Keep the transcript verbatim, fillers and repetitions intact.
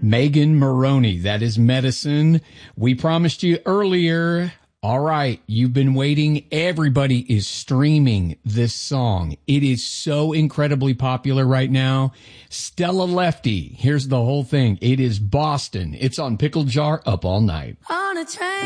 Megan Moroney, that is Medicine. We promised you earlier. All right, you've been waiting. Everybody is streaming this song. It is so incredibly popular right now. Stella Lefty, here's the whole thing. It is Boston. It's on Pickle Jar Up All Night. On a train.